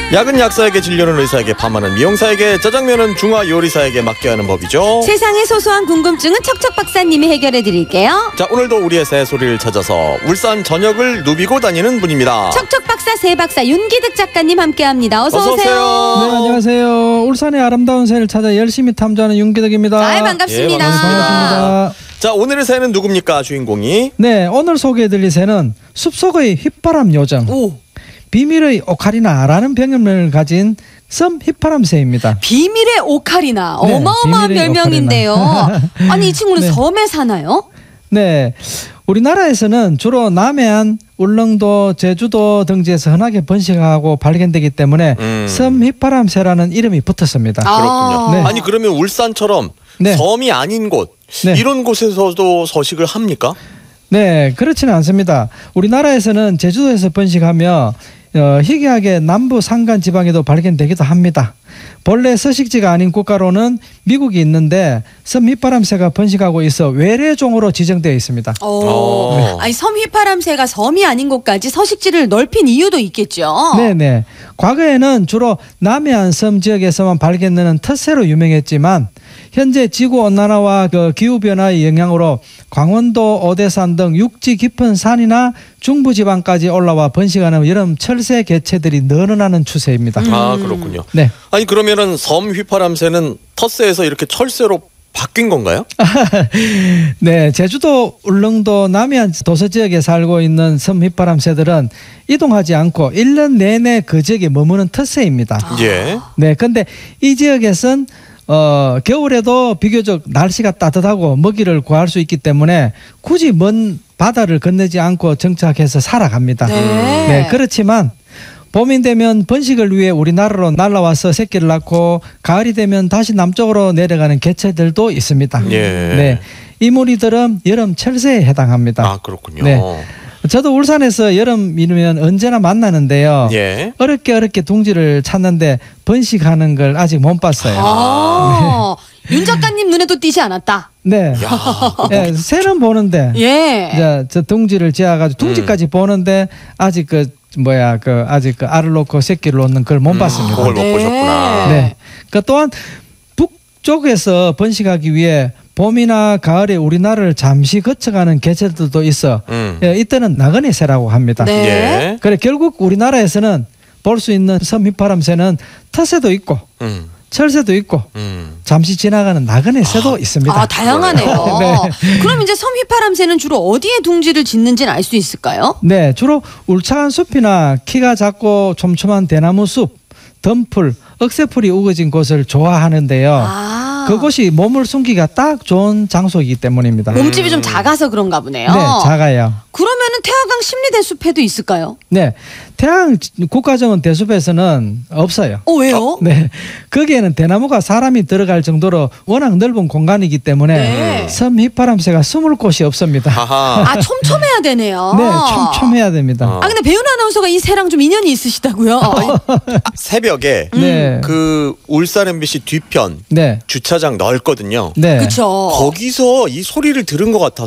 약은 약사에게, 진료는 의사에게, 밤하는 미용사에게, 짜장면은 중화 요리사에게 맡겨야 하는 법이죠. 세상의 소소한 궁금증은 척척 박사님이 해결해 드릴게요. 자, 오늘도 우리의 새소리를 찾아서 울산 전역을 누비고 다니는 분입니다. 척척 박사 새 박사 윤기득 작가님 함께합니다. 어서 오세요. 네, 안녕하세요. 울산의 아름다운 새를 찾아 열심히 탐구하는 윤기득입니다. 아, 반갑습니다. 예, 반갑습니다. 자, 오늘의 새는 누굽니까, 주인공이? 네, 오늘 소개해드릴 새는 숲속의 휘파람 요정, 오, 비밀의 오카리나라는 병명을 가진 섬 휘파람새입니다. 비밀의 오카리나. 네, 어마어마한 비밀의 별명인데요. 아니, 이 친구는 네. 섬에 사나요? 네, 우리나라에서는 주로 남해안, 울릉도, 제주도 등지에서 흔하게 번식하고 발견되기 때문에 섬 휘파람새라는 이름이 붙었습니다. 그렇군요. 네. 아니, 그러면 울산처럼 네. 섬이 아닌 곳, 네. 이런 곳에서도 서식을 합니까? 네, 그렇지는 않습니다. 우리나라에서는 제주도에서 번식하며 희귀하게 남부 산간 지방에도 발견되기도 합니다. 본래 서식지가 아닌 국가로는 미국이 있는데 섬 휘파람새가 번식하고 있어 외래종으로 지정되어 있습니다. 아니, 섬 휘파람새가 섬이 아닌 곳까지 서식지를 넓힌 이유도 있겠죠. 네네. 과거에는 주로 남해안 섬 지역에서만 발견되는 텃새로 유명했지만 현재 지구온난화와 기후변화의 영향으로 강원도, 오대산 등 육지 깊은 산이나 중부지방까지 올라와 번식하는 여름 철새 개체들이 늘어나는 추세입니다. 아, 그렇군요. 네. 아니, 그러면은 섬 휘파람새는 텃새에서 이렇게 철새로 바뀐 건가요? 네, 제주도, 울릉도, 남해안 도서 지역에 살고 있는 섬 휘파람새들은 이동하지 않고 1년 내내 그 지역에 머무는 텃새입니다. 예. 네, 근데 이 지역에선 겨울에도 비교적 날씨가 따뜻하고 먹이를 구할 수 있기 때문에 굳이 먼 바다를 건너지 않고 정착해서 살아갑니다. 네. 그렇지만 봄이 되면 번식을 위해 우리나라로 날아와서 새끼를 낳고 가을이 되면 다시 남쪽으로 내려가는 개체들도 있습니다. 예. 네, 이 무리들은 여름 철새에 해당합니다. 아, 그렇군요. 네. 저도 울산에서 여름이면 언제나 만나는데요. 예. 어렵게 둥지를 찾는데 번식하는 걸 아직 못 봤어요. 아, 윤 작가님 눈에도 띄지 않았다. 네. 야, 예, 새는 보는데 예. 저 둥지를 지어가지고 둥지까지 보는데 아직 아직 알을 놓고 새끼를 놓는 걸 못 봤습니다. 그걸 못 보셨구나. 네. 그 또한 북쪽에서 번식하기 위해 봄이나 가을에 우리나라를 잠시 거쳐가는 개체들도 있어 이때는 나그네 새라고 합니다. 네. 예. 그래 결국 우리나라에서는 볼 수 있는 섬 휘파람새는 텃새도 있고 철새도 있고 잠시 지나가는 나그네 새도 있습니다. 아, 다양하네요. 네. 그럼 이제 섬 휘파람새는 주로 어디에 둥지를 짓는지는 알 수 있을까요? 네, 주로 울창한 숲이나 키가 작고 촘촘한 대나무 숲, 덤풀, 억새풀이 우거진 곳을 좋아하는데요. 아. 그곳이 몸을 숨기기가 딱 좋은 장소이기 때문입니다. 몸집이 좀 작아서 그런가 보네요. 네, 작아요. 그러면은 태화강 심리대숲에도 있을까요? 네, 태양 국가정원 대숲에서는 없어요. 왜요? 네, 거기에는 대나무가 사람이 들어갈 정도로 워낙 넓은 공간이기 때문에 네. 섬 휘파람새가 숨을 곳이 없습니다. 하하. 아, 촘촘해야 되네요. 네, 촘촘해야 됩니다. 아, 근데 배윤 아나운서가 이 새랑 좀 인연이 있으시다고요? 새벽에 네, 그 울산 MBC 뒤편 네, 주차장 넓거든요. 네. 그쵸. 거기서 이 소리를 들은 것 같아서